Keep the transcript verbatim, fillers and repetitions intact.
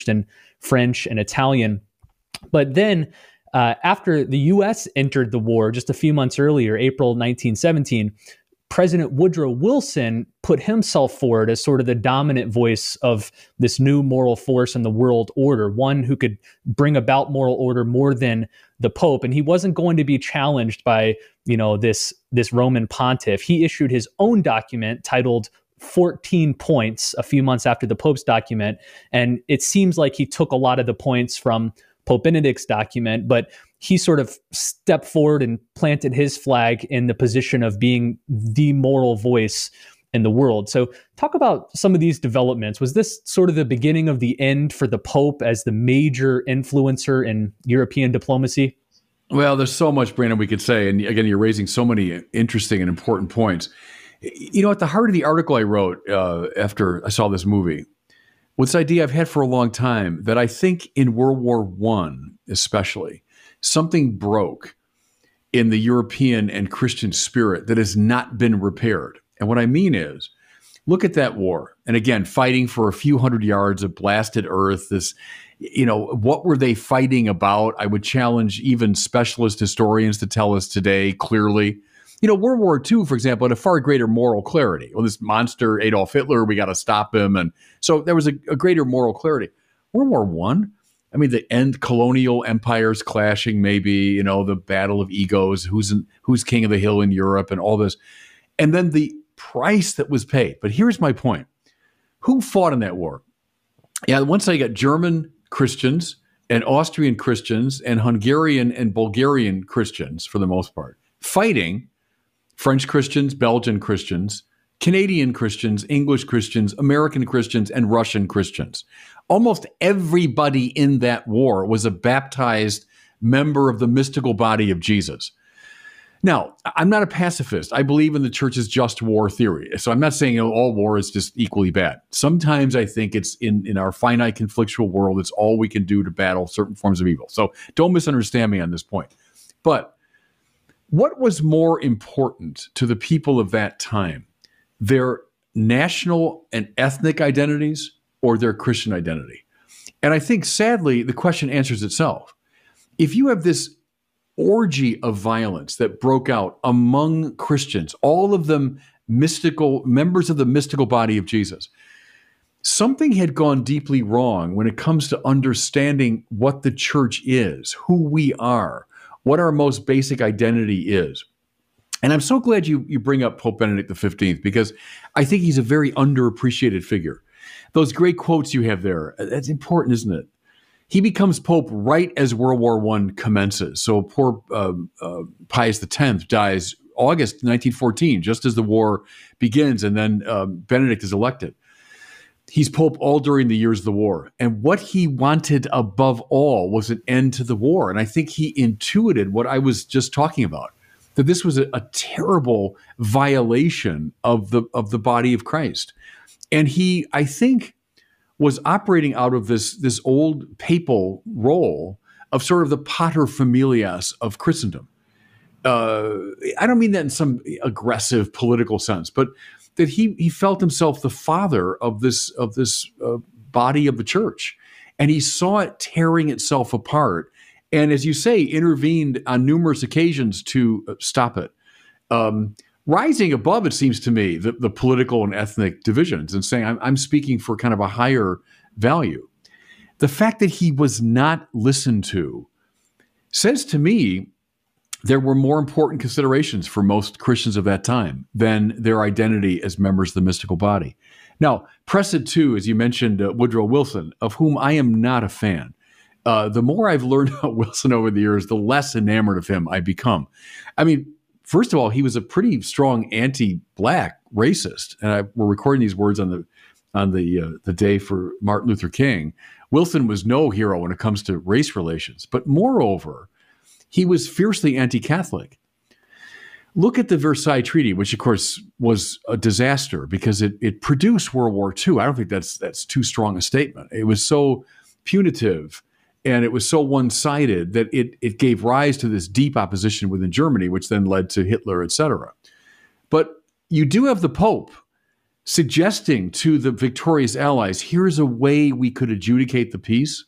in French and Italian. But then uh, after the U S entered the war just a few months earlier, April nineteen seventeen, President Woodrow Wilson put himself forward as sort of the dominant voice of this new moral force in the world order, one who could bring about moral order more than the Pope. And he wasn't going to be challenged by, you know, this, this Roman pontiff. He issued his own document titled fourteen Points a few months after the Pope's document. And it seems like he took a lot of the points from Pope Benedict's document, but he sort of stepped forward and planted his flag in the position of being the moral voice in the world. So talk about some of these developments. Was this sort of the beginning of the end for the Pope as the major influencer in European diplomacy? Well, there's so much, Brandon, we could say. And again, you're raising so many interesting and important points. You know, at the heart of the article I wrote uh, after I saw this movie was this idea I've had for a long time that I think in World War One, especially, something broke in the European and Christian spirit that has not been repaired. And what I mean is, look at that war. And again, fighting for a few hundred yards of blasted earth, this, you know, what were they fighting about? I would challenge even specialist historians to tell us today clearly. You know, World War Two, for example, had a far greater moral clarity. Well, this monster, Adolf Hitler, we got to stop him. And so there was a, a greater moral clarity. World War One, I mean, the end colonial empires clashing, maybe, you know, the battle of egos, who's in, who's king of the hill in Europe and all this. And then the price that was paid. But here's my point. Who fought in that war? Yeah, once I got German Christians and Austrian Christians and Hungarian and Bulgarian Christians, for the most part, fighting French Christians, Belgian Christians, Canadian Christians, English Christians, American Christians, and Russian Christians. Almost everybody in that war was a baptized member of the mystical body of Jesus. Now, I'm not a pacifist. I believe in the church's just war theory. So I'm not saying, you know, all war is just equally bad. Sometimes I think it's in, in our finite conflictual world, it's all we can do to battle certain forms of evil. So don't misunderstand me on this point. But what was more important to the people of that time? Their national and ethnic identities or their Christian identity? And I think, sadly, the question answers itself. If you have this orgy of violence that broke out among Christians, all of them mystical, members of the mystical body of Jesus, something had gone deeply wrong when it comes to understanding what the church is, who we are, what our most basic identity is. And I'm so glad you, you bring up Pope Benedict the fifteenth, because I think he's a very underappreciated figure. Those great quotes you have there, that's important, isn't it? He becomes Pope right as World War One commences. So poor uh, uh, Pius the tenth dies August nineteen fourteen, just as the war begins, and then um, Benedict is elected. He's Pope all during the years of the war. And what he wanted above all was an end to the war. And I think he intuited what I was just talking about, that this was a, a terrible violation of the of the body of Christ. And he, I think, was operating out of this, this old papal role of sort of the pater familias of Christendom. Uh, I don't mean that in some aggressive political sense, but that he he felt himself the father of this of this uh, body of the church, and he saw it tearing itself apart. And as you say, intervened on numerous occasions to stop it. Um, rising above, it seems to me, the, the political and ethnic divisions and saying, I'm, I'm speaking for kind of a higher value. The fact that he was not listened to says to me there were more important considerations for most Christians of that time than their identity as members of the mystical body. Now, press it too, as you mentioned, uh, Woodrow Wilson, of whom I am not a fan. Uh, the more I've learned about Wilson over the years, the less enamored of him I become. I mean, first of all, he was a pretty strong anti-black racist, and I, we're recording these words on the on the uh, the day for Martin Luther King. Wilson was no hero when it comes to race relations, but moreover, he was fiercely anti-Catholic. Look at the Versailles Treaty, which of course was a disaster because it it produced World War Two. I don't think that's that's too strong a statement. It was so punitive and it was so one-sided that it it gave rise to this deep opposition within Germany, which then led to Hitler, et cetera. But you do have the Pope suggesting to the victorious allies, here's a way we could adjudicate the peace.